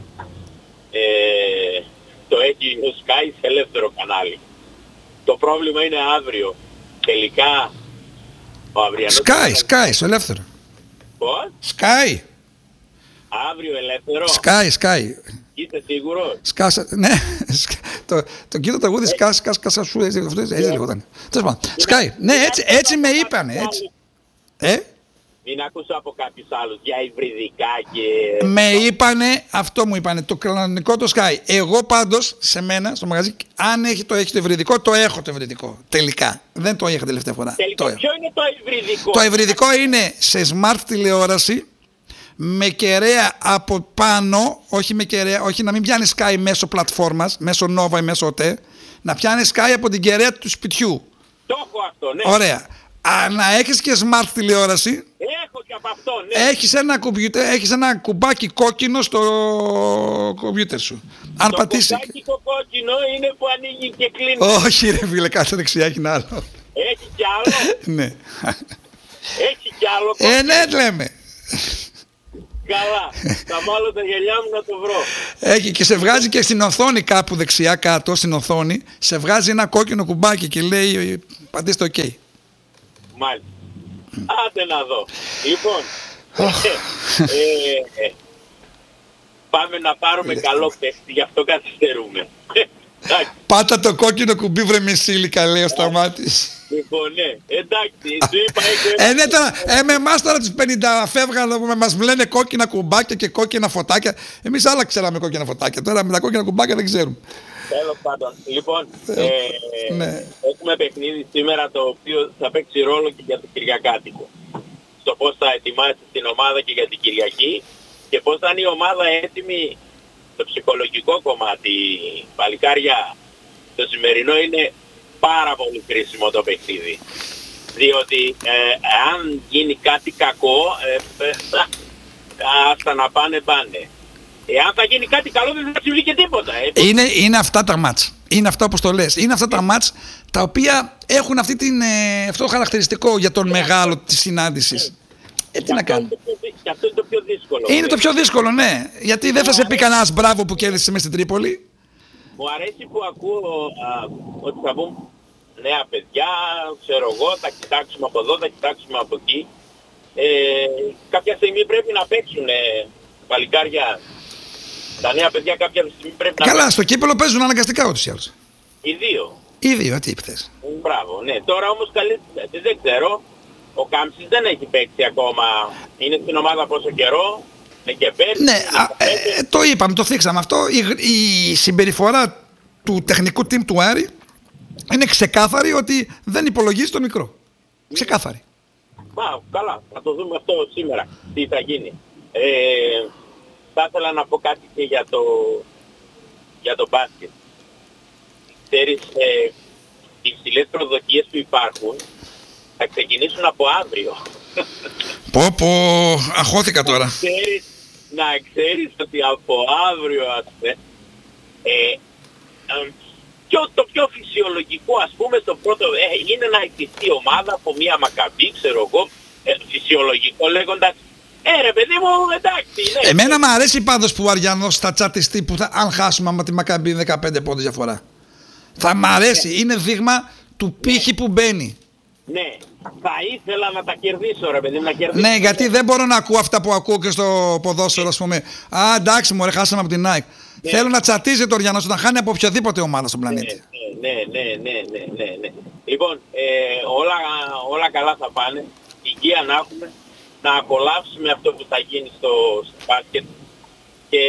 το έχει ο Sky σε ελεύθερο κανάλι. Το πρόβλημα είναι αύριο. Τελικά ο αυριανός... Sky, στο ελεύθερο. Πώς? Sky. Αύριο ελεύθερο. Sky. Είστε σίγουρος? Σκάσα, ναι. Το κοίτο τραγούδι σκάσα σου, έτσι λέγονταν. Τέλος πάντων. Sky. Ναι, έτσι με είπανε, έτσι. Μην ακούσω από κάποιους άλλους για υβριδικά και... Με είπανε, αυτό μου είπανε, το κανονικό το Sky. Εγώ πάντως, σε μένα, στο μαγαζί, αν έχει το υβριδικό, το έχω το υβριδικό. Τελικά. Δεν το είχα τελευταία φορά. Τελικά, ποιο είναι το υβριδικό? Το υβριδικό είναι σε smart τηλεόραση, με κεραία από πάνω, όχι με κεραία, όχι να μην πιάνει Sky μέσω πλατφόρμας, μέσω Nova ή μέσω OT, να πιάνει Sky από την κεραία του σπιτιού. Το έχω αυτό, ναι. Ωραία. Να έχεις και smart τηλεόραση. Έχω και από αυτό, ναι. Έχεις ένα κουμπάκι κόκκινο στο κομπιούτερ σου. Αν το πατήσει. Το κουμπάκι το κόκκινο είναι που ανοίγει και κλείνει. Όχι ρε φίλε, κάτσε δεξιά, έχει ένα άλλο. Έχει κι άλλο. Ναι. Έχει κι άλλο. Ναι, λέμε. Καλά. Θα βάλω τα γυαλιά μου να το βρω. Έχει και σε βγάζει και στην οθόνη κάπου δεξιά κάτω, στην οθόνη, σε βγάζει ένα κόκκινο κουμπάκι και λέει πατήστε OK. Μάλιστα. Άντε να δω. Λοιπόν, πάμε να πάρουμε καλό παίχτη, γι' αυτό καθυστερούμε. Πάτα το κόκκινο κουμπί βρε μισήλικα, λέει ο Σταμάτης. Λοιπόν, ναι, εντάξει, σου είπα ναι τώρα, με εμάς τώρα τους 50 φεύγαν, μας λένε κόκκινα κουμπάκια και κόκκινα φωτάκια. Εμείς άλλα ξέραμε κόκκινα φωτάκια, τώρα με τα κόκκινα κουμπάκια δεν ξέρουμε. Τέλος πάντων. Λοιπόν, έχουμε παιχνίδι σήμερα το οποίο θα παίξει ρόλο και για το Κυριακάτικο. Στο πώς θα ετοιμάσει την ομάδα και για την Κυριακή και πώς θα είναι η ομάδα έτοιμη στο ψυχολογικό κομμάτι. Παλικάρια, το σημερινό είναι πάρα πολύ κρίσιμο το παιχνίδι. Διότι αν γίνει κάτι κακό, άστα να πάνε. Εάν θα γίνει κάτι καλό δεν θα συμβεί και τίποτα. Είναι αυτά τα μάτς. Είναι αυτά όπως το λες. Είναι αυτά τα μάτς τα οποία έχουν αυτό το χαρακτηριστικό για τον μεγάλο της συνάντησης. Τι να κάνει. Και αυτό είναι το πιο δύσκολο. Είναι το πιο δύσκολο, ναι. Γιατί δεν θα σε πει κανένας μπράβο που κέρδισε μέσα στην Τρίπολη. Μου αρέσει που ακούω ότι θα βγουν νέα παιδιά, ξέρω εγώ, θα κοιτάξουμε από εδώ, θα κοιτάξουμε από εκεί. Κάποια στιγμή πρέπει να παίξουν παλικάρια. Τα νέα παιδιά κάποια στιγμή πρέπει να... Καλά, στο κύπελλο παίζουν αναγκαστικά ούτως ή άλλως. Οι δύο, τι είπες. Μπράβο, ναι. Τώρα όμως δεν ξέρω. Ο Κάμψης δεν έχει παίξει ακόμα. Είναι στην ομάδα πόσο καιρό. Και πέρσι. Ναι, το είπαμε, το θίξαμε αυτό. Η συμπεριφορά του τεχνικού team του Άρη είναι ξεκάθαρη ότι δεν υπολογίζει το μικρό. Ξεκάθαρη. Καλά, θα το δούμε αυτό σήμερα. Τι θα γίνει. Θα ήθελα να πω κάτι και για το μπάσκετ. Ξέρεις, οι υψηλές προσδοκίες που υπάρχουν θα ξεκινήσουν από αύριο. Αχώθηκα τώρα. Να ξέρεις ότι από αύριο το πιο φυσιολογικό ας πούμε στο πρώτο είναι να εκτιστεί ομάδα από μια Μακαμπή, ξέρω εγώ, φυσιολογικό λέγοντας ρε παιδί μου, εντάξει. Ναι. Εμένα μου αρέσει πάντως που ο Αριανός θα τσατιστεί που αν χάσουμε με τη Μακαμπή 15 πόντους διαφορά. Θα μ' αρέσει, είναι δείγμα του πύχη που μπαίνει. Ναι, θα ήθελα να τα κερδίσω ρε παιδί, να κερδίσω. Ναι, γιατί δεν μπορώ να ακούω αυτά που ακούω και στο ποδόσφαιρο ας πούμε. Εντάξει μωρέ, χάσαμε από την Nike. Ναι. Θέλω να τσατίζει το Αριανός όταν χάνει από οποιαδήποτε ομάδα στον πλανήτη. Ναι. Λοιπόν, όλα καλά θα πάνε. Υγεία να έχουμε. Να απολαύσουμε αυτό που θα γίνει στο μπάσκετ. Και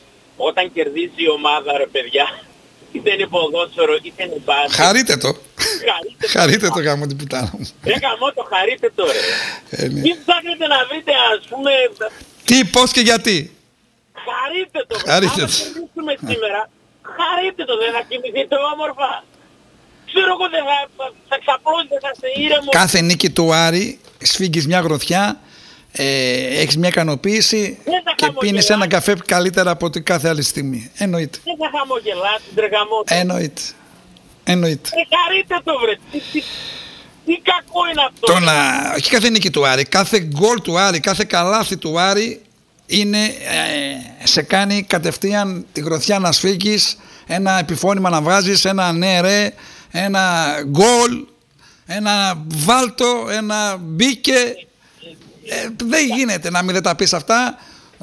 όταν κερδίζει η ομάδα ρε παιδιά, είτε είναι ποδόσφαιρο είτε είναι μπάσκετ. Χαρείτε το. Χαρείτε το γάμο την πουτάνα μου. Γάμο το χαρείτε τώρα. Τι ψάχνετε να δείτε, ας πούμε... Τι, πώς και γιατί. Χαρείτε το. Χαρείτε το. Αν κερδίσουμε σήμερα, χαρείτε το, δεν θα κοιμηθείτε όμορφα. Ξέρω εγώ, δεν θα ξαπλώσετε, θα είστε ήρεμος. Κάθε νίκη του Άρη σφίγγεις μια γροθιά, έχεις μια ικανοποίηση και πίνεις έναν καφέ καλύτερα από την κάθε άλλη στιγμή. Εννοείται. Δεν θα χαμογελάτε, τρεγαμότο. Εννοείται. Χαρείτε το, βρε. Τι κακό είναι αυτό. Όχι κάθε νίκη του Άρη, κάθε γκολ του Άρη, κάθε καλάθι του Άρη είναι, σε κάνει κατευθείαν τη γροθιά να σφίγγεις, ένα επιφώνημα να βγάζεις, ένα ναι ρε, ένα γκολ, ένα βάλτο, ένα μπήκε. Δεν γίνεται να μην δεν τα πεις αυτά.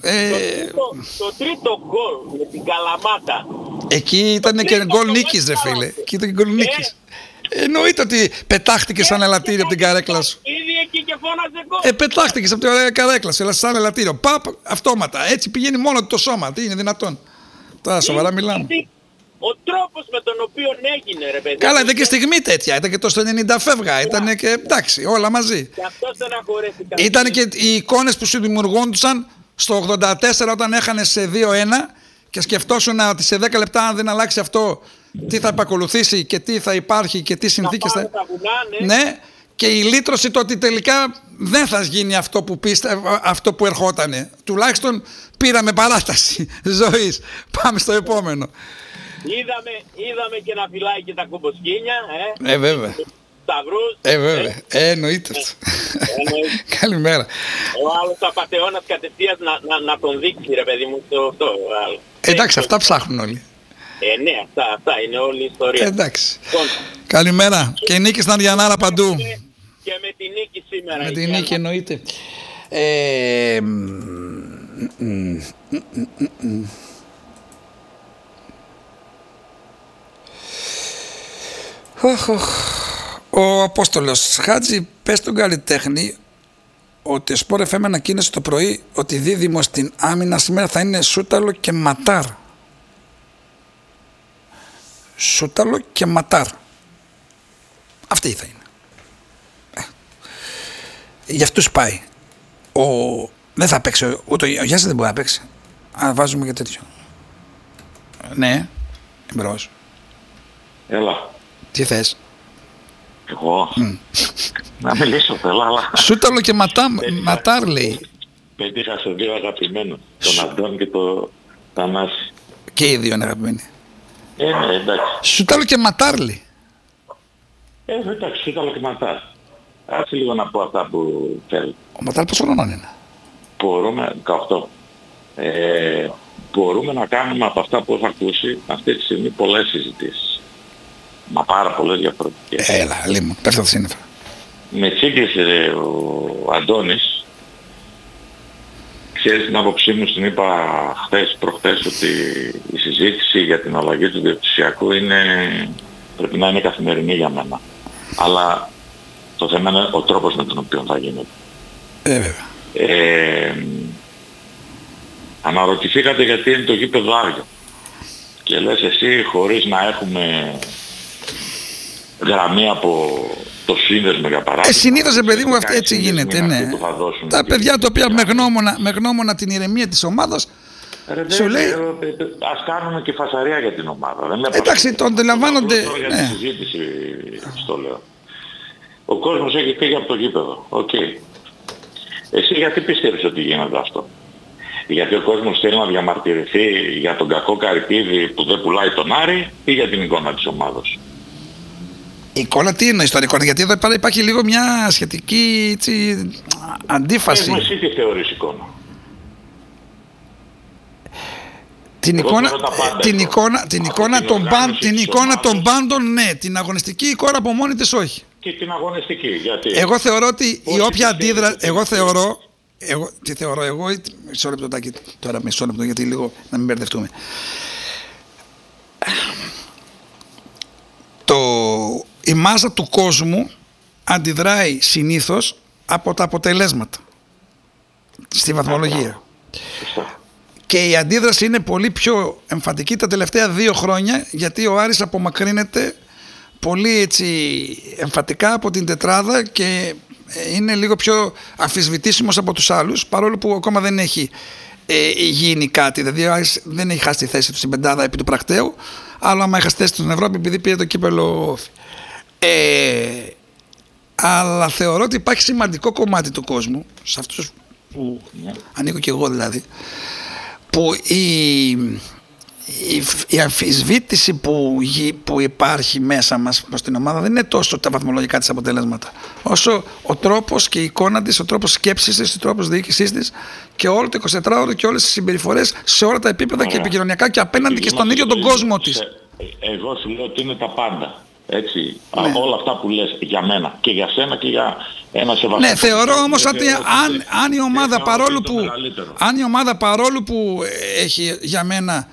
Το τρίτο γκολ με την Καλαμάτα. Εκεί ήταν και γκολ νίκης, ρε φίλε. Εκεί ήταν και γκολ νίκης. Εννοείται ότι πετάχτηκε σαν ελαττήριο από την καρέκλα σου. Ήδη εκεί και φώναζε γκολ. Πετάχτηκε από την καρέκλα σου, σαν ελαττήριο. Παπ, αυτόματα. Έτσι πηγαίνει μόνο το σώμα. Τι είναι δυνατόν. Τώρα σοβαρά μιλάμε. Ο τρόπος με τον οποίο έγινε, ρε παιδί. Καλά, ήταν και στιγμή τέτοια. Ήταν και το στο 90 φεύγα. Ήταν και εντάξει, όλα μαζί. Ήταν και οι εικόνες που σου δημιουργούντουσαν στο 84 όταν έχανε σε 2-1 και σκεφτόσουν ότι σε 10 λεπτά, αν δεν αλλάξει αυτό, τι θα επακολουθήσει και τι θα υπάρχει και τι συνθήκες θα. Ναι, και η λύτρωση το ότι τελικά δεν θα γίνει αυτό που ερχότανε. Τουλάχιστον πήραμε παράταση ζωής. Πάμε στο επόμενο. Είδαμε και να φυλάει και τα κουμποσκίνια. Βέβαια. Σταυρούς. Βέβαια. Εννοείται αυτό. Καλημέρα. Ο άλλος απατεώνας κατευθείαν να τον δείξει, ρε παιδί μου, αυτό. Εντάξει, αυτά ψάχνουν όλοι. Ναι, αυτά είναι όλη η ιστορία. Εντάξει. Καλημέρα. Και η νίκη στην Αριανάρα παντού. Και με τη νίκη σήμερα. Με τη νίκη εννοείται. Ο Απόστολος Χάτζη, πες στον καλλιτέχνη ότι ο Sport FM ανακοίνωσε το πρωί ότι δίδυμο στην άμυνα σήμερα θα είναι Σούταλο και Ματάρ. Σούταλο και Ματάρ. Αυτή θα είναι. Για αυτούς πάει. Δεν θα παίξει ούτε ο Γιάννης, δεν μπορεί να παίξει. Αν βάζουμε και τέτοιο. Ναι, εμπρός. Έλα. Τι θες? Εγώ να μιλήσω θέλω, αλλά... Σούταλο και Ματάρ λέει. Πέτυχα σε δύο αγαπημένους, τον Αντών και τον Θανάση. Και οι δύο είναι αγαπημένοι. Ναι, εντάξει. Σούταλο και Ματάρ λέει. Εντάξει, Σούταλο και Ματάρ. Άρχισε λίγο να πω αυτά που θέλω. Ο Ματάρ πόσο χρονών είναι? Μπορούμε, 18. Μπορούμε να κάνουμε από αυτά που έχω ακούσει αυτή τη στιγμή πολλές συζητήσεις. Μα πάρα πολλές διαφορετικές. Έλα, λίμον, πέφτω τα σύννεφα. Με τσίκλησε ο Αντώνης. Ξέρεις την άποψή μου, την είπα προχθές ότι η συζήτηση για την αλλαγή του διοκτησιακού πρέπει να είναι καθημερινή για μένα. Αλλά το θέμα είναι ο τρόπος με τον οποίο θα γίνεται. Βέβαια. Αναρωτηθήκατε γιατί είναι το γήπεδο άριο. Και λες εσύ, χωρίς να έχουμε γραμμή από το σύνδεσμο για παράδειγμα. Συνήθως, παιδί μου, έτσι γίνεται. Ναι. Τα παιδιά τα οποία με γνώμονα την ηρεμία της ομάδας σου λέει... Ας κάνουμε και φασαρία για την ομάδα. Εντάξει, το αντιλαμβάνονται. Για τη συζήτηση στο λέω. Ο κόσμος έχει φύγει από το γήπεδο. Okay. Εσύ γιατί πιστεύεις ότι γίνεται αυτό? Γιατί ο κόσμος θέλει να διαμαρτυρηθεί για τον κακό Καρυπίδη που δεν πουλάει τον Άρη ή για την εικόνα της ομάδας? Η εικόνα τι είναι ιστορική εικόνα? Γιατί εδώ υπάρχει λίγο μια σχετική αντίφαση. Εσύ τι θεωρείς εικόνα? Την εικόνα των πάντων, ναι. Την αγωνιστική εικόνα από μόνη της όχι. Και την αγωνιστική, γιατί? Εγώ θεωρώ ότι η όποια αντίδραση... Εγώ μισό λεπτάκι τώρα, γιατί λίγο να μην μπερδευτούμε. Η μάζα του κόσμου αντιδράει συνήθως από τα αποτελέσματα στη βαθμολογία. Και η αντίδραση είναι πολύ πιο εμφαντική τα τελευταία 2 χρόνια, γιατί ο Άρης απομακρύνεται πολύ έτσι εμφατικά από την τετράδα και είναι λίγο πιο αμφισβητήσιμος από τους άλλους, παρόλο που ακόμα δεν έχει γίνει κάτι. Δηλαδή δεν έχει χάσει τη θέση του στην πεντάδα επί του πρακτέου, αλλά άμα έχασε θέση του στην Ευρώπη επειδή πήρε το κύπελο. Αλλά θεωρώ ότι υπάρχει σημαντικό κομμάτι του κόσμου, σε αυτούς που ανήκω και εγώ δηλαδή, που η αμφισβήτηση που υπάρχει μέσα μας προς την ομάδα δεν είναι τόσο τα βαθμολογικά της αποτελέσματα, όσο ο τρόπος και η εικόνα της, ο τρόπος σκέψης της, ο τρόπος διοίκησής της και όλο το 24ωρο και όλες τις συμπεριφορές σε όλα τα επίπεδα και επικοινωνιακά και απέναντι και στον ίδιο τον κόσμο της. Εγώ σου λέω ότι είναι τα πάντα. Έτσι, όλα αυτά που λες για μένα και για σένα και για ένα σεβαστό. Ναι, θεωρώ όμως ότι αν η ομάδα παρόλο που έχει για μένα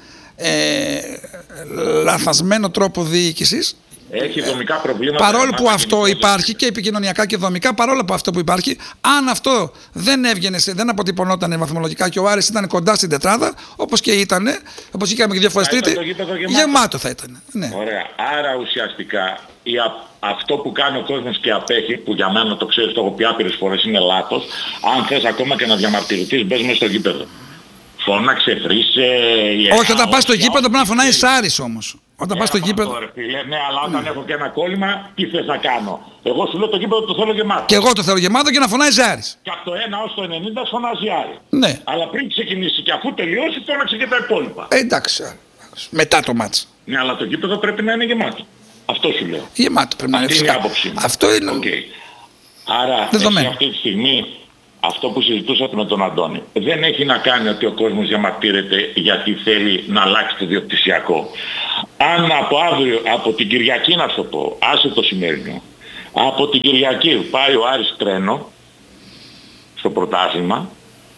λαθασμένο τρόπο διοίκησης, έχει δομικά προβλήματα. Παρόλο που αυτό υπάρχει και επικοινωνιακά και δομικά, παρόλο που αυτό που υπάρχει, αν αυτό δεν έβγαινε, δεν αποτυπωνόταν βαθμολογικά και ο Άρης ήταν κοντά στην τετράδα, όπως και ήταν, όπως είχαμε και δύο φορές τρίτη, γεμάτο θα ήταν. Ναι. Ωραία. Άρα ουσιαστικά αυτό που κάνει ο κόσμος και απέχει, που για μένα το ξέρεις, το έχω πει άπειρες φορές, είναι λάθος. Αν θες ακόμα και να διαμαρτυρηθείς, μπες μέσα στο γήπεδο. Φώναξε, βρήσε. Όχι, όταν πας στο γήπεδο πρέπει να φωνάει Άρης όμως. Όταν πας στο γήπεδο. Ναι, αλλά όταν έχω και ένα κόλλημα, τι θες να κάνω. Εγώ σου λέω το γήπεδο το θέλω γεμάτο. Και εγώ το θέλω γεμάτο και να φωνάει Άρης. Και από το 1 ως το 90 φωνάζει Άρη. Ναι. Αλλά πριν ξεκινήσει και αφού τελειώσει, φώναξε και τα υπόλοιπα. Εντάξει. Μετά το μάτς. Ναι, αλλά το γήπεδο πρέπει να είναι γεμάτο. Αυτό σου λέω. Γεμάτο πρέπει να είναι. Αυτή είναι η άποψή μου. Αυτό είναι. Okay. Άρα αυτή τη στιγμή αυτό που συζητούσατε με τον Αντώνη δεν έχει να κάνει ότι ο κόσμος διαμαρτύρεται γιατί θέλει να αλλάξει το διοκτησιακό. Αν από αύριο, από την Κυριακή να σου πω, άσε το σημερινό, από την Κυριακή πάει ο Άρης τρένο στο πρωτάθλημα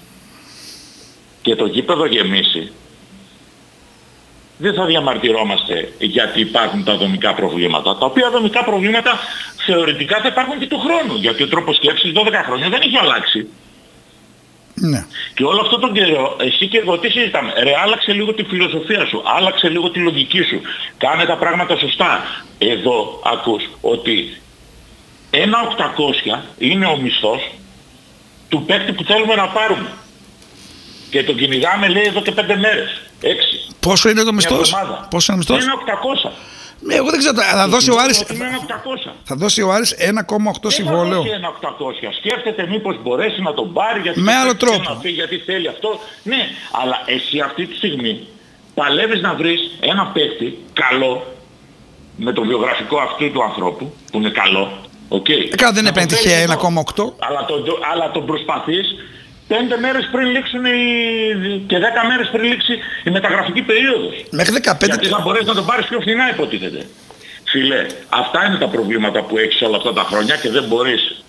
και το γήπεδο γεμίσει, δεν θα διαμαρτυρόμαστε γιατί υπάρχουν τα δομικά προβλήματα. Τα οποία δομικά προβλήματα θεωρητικά θα υπάρχουν και του χρόνου. Γιατί ο τρόπος σκέψης 12 χρόνια δεν έχει αλλάξει. Ναι. Και όλο αυτό τον καιρό, εσύ και εγώ τι συζητάμε. Ρε, άλλαξε λίγο τη φιλοσοφία σου, άλλαξε λίγο τη λογική σου. Κάνε τα πράγματα σωστά. Εδώ ακούς ότι 1.800 είναι ο μισθός του παίκτη που θέλουμε να πάρουμε. Και τον κυνηγάμε λέει εδώ και 5 μέρες. 6. Πόσο είναι το μισθός? Πόσο είναι ο μισθός? Είναι 800. Εγώ δεν ξέρω, θα δώσει ο Άρης. Θα δώσει ο Άρης 1,8 συμβόλαιο. Δεν θα δώσει 1.800. Σκέφτεται μήπως μπορέσει να τον πάρει γιατί με άλλο τρόπο. Γιατί θέλει αυτό. Ναι, αλλά εσύ αυτή τη στιγμή παλεύεις να βρεις ένα παίκτη καλό με το βιογραφικό αυτού του ανθρώπου που είναι καλό. Okay. Δεν έπαιρνε τυχαία 1,8. Αλλά τον προσπαθείς 5 μέρες πριν λήξουν και 10 μέρες πριν λήξει η μεταγραφική περίοδος. Μέχρι 15. Γιατί θα μπορέσεις να τον πάρεις πιο φθηνά υποτίθεται. Φίλε, αυτά είναι τα προβλήματα που έχεις όλα αυτά τα χρόνια και δεν μπορείς.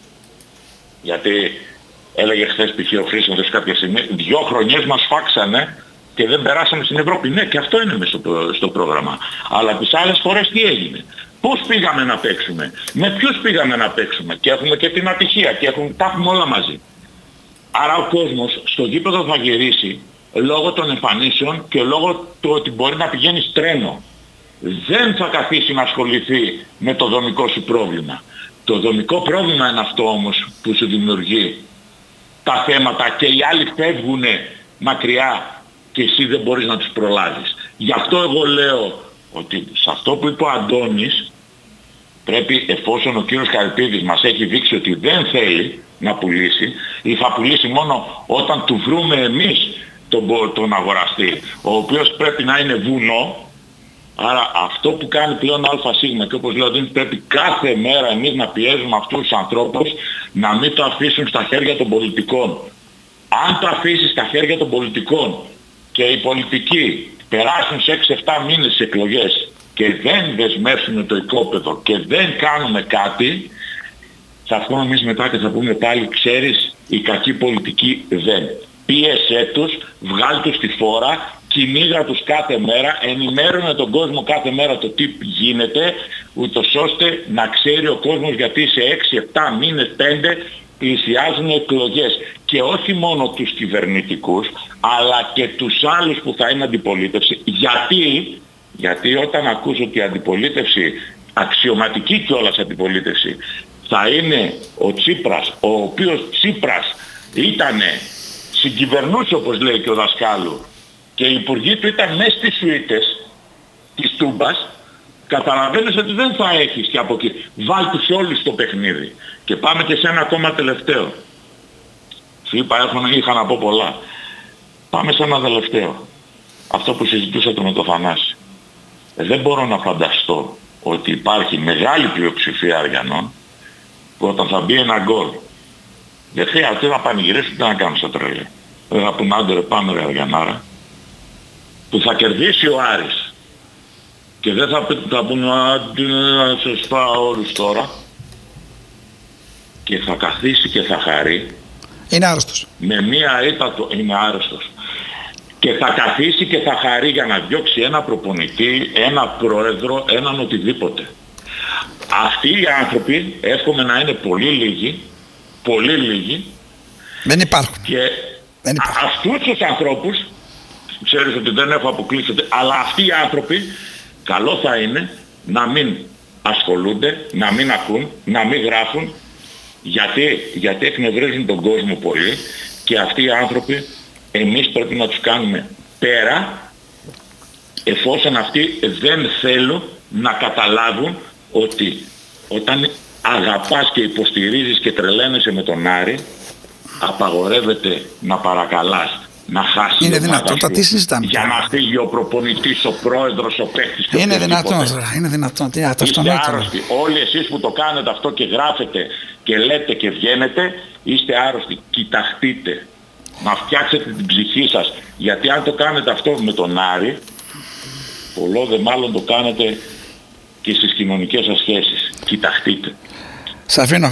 Γιατί έλεγε χθες π.χ. ο Χρήσαντος κάποια στιγμή, 2 χρονιές μας φάξανε και δεν περάσαμε στην Ευρώπη. Ναι, και αυτό είναι μέσα στο πρόγραμμα. Αλλά τις άλλες φορές τι έγινε? Πώς πήγαμε να παίξουμε? Με ποιους πήγαμε να παίξουμε? Και έχουμε και την ατυχία και τα έχουμε όλα μαζί. Άρα ο κόσμος στο γήπεδο θα γυρίσει λόγω των εμφανίσεων και λόγω του ότι μπορεί να πηγαίνει τρένο. Δεν θα καθίσει να ασχοληθεί με το δομικό σου πρόβλημα. Το δομικό πρόβλημα είναι αυτό όμως που σου δημιουργεί τα θέματα και οι άλλοι φεύγουν μακριά και εσύ δεν μπορείς να τους προλάβεις. Γι' αυτό εγώ λέω ότι σε αυτό που είπε ο Αντώνης πρέπει, εφόσον ο κύριος Καρυπίδης μας έχει δείξει ότι δεν θέλει να πουλήσει ή θα πουλήσει μόνο όταν του βρούμε εμείς τον αγοραστή, ο οποίος πρέπει να είναι βουνό. Άρα αυτό που κάνει πλέον ΑΣ και όπως λέω ότι πρέπει κάθε μέρα εμείς να πιέζουμε αυτούς τους ανθρώπους να μην το αφήσουν στα χέρια των πολιτικών. Αν το αφήσεις στα χέρια των πολιτικών και οι πολιτικοί περάσουν σε 6-7 μήνες τις εκλογές και δεν δεσμεύσουν το οικόπεδο και δεν κάνουμε κάτι, θα βγούμε εμείς μετά και θα πούμε πάλι, ξέρεις, η κακή πολιτική δεν. Πίεσέ τους, βγάλ' τους στη φόρα, κυνήγα τους κάθε μέρα, ενημέρωνε τον κόσμο κάθε μέρα το τι γίνεται, ούτως ώστε να ξέρει ο κόσμος γιατί σε 6-7 μήνες, 5 πλησιάζουν εκλογές. Και όχι μόνο τους κυβερνητικούς, αλλά και τους άλλους που θα είναι αντιπολίτευση. Γιατί όταν ακούς ότι η αντιπολίτευση αξιωματική κιόλας αντιπολίτευση θα είναι ο Τσίπρας, ο οποίος Τσίπρας συγκυβερνούσε, όπως λέει και ο δασκάλου, και οι υπουργοί του ήταν μέσα στις σουίτες της Τούμπας, καταλαβαίνεις ότι δεν θα έχεις και από εκεί. Βάλ τους όλους στο παιχνίδι. Και πάμε και σε ένα ακόμα τελευταίο. Σου είπα, είχα να πω πολλά. Πάμε σε ένα τελευταίο. Αυτό που συζητούσατε με το Θανάση. Δεν μπορώ να φανταστώ ότι υπάρχει μεγάλη πλειοψηφία Αριανών που όταν θα μπει ένα γκολ, δεν χρειάζεται να πανηγυρίσουν, τι να κάνουν στα τρέλια. Δεν θα πούν άντε ρε πάμε ρε Αριανάρα, που θα κερδίσει ο Άρης και δεν θα πούν άντε να σας φάω όλους τώρα, και θα καθίσει και θα χαρεί. Είναι άρρωστος. Με μία ήττα είναι άρρωστος. Και θα καθίσει και θα χαρεί για να διώξει ένα προπονητή, ένα πρόεδρο, έναν οτιδήποτε. Αυτοί οι άνθρωποι εύχομαι να είναι πολύ λίγοι. Πολύ λίγοι. Δεν υπάρχουν. Και αυτούς τους ανθρώπους, ξέρεις ότι δεν έχω αποκλείσει, αλλά αυτοί οι άνθρωποι καλό θα είναι να μην ασχολούνται, να μην ακούν, να μην γράφουν, γιατί εκνευρίζουν τον κόσμο πολύ, και αυτοί οι άνθρωποι εμείς πρέπει να τους κάνουμε πέρα, εφόσον αυτοί δεν θέλουν να καταλάβουν ότι όταν αγαπάς και υποστηρίζεις και τρελαίνεσαι με τον Άρη, απαγορεύεται να παρακαλάς να χάσει. Είναι δυνατόν, τι συζητάμε. Για να φύγει ο προπονητής, ο πρόεδρος, ο παίκτης. Είναι δυνατόν, είναι δυνατόν. Είστε άρρωστοι. Όλοι εσείς που το κάνετε αυτό και γράφετε και λέτε και βγαίνετε, είστε άρρωστοι. Κοιταχτείτε. Να φτιάξετε την ψυχή σας. Γιατί αν το κάνετε αυτό με τον Άρη, πολλό δε μάλλον το κάνετε και στις κοινωνικές σας σχέσεις. Κοιταχτείτε. Σας αφήνω.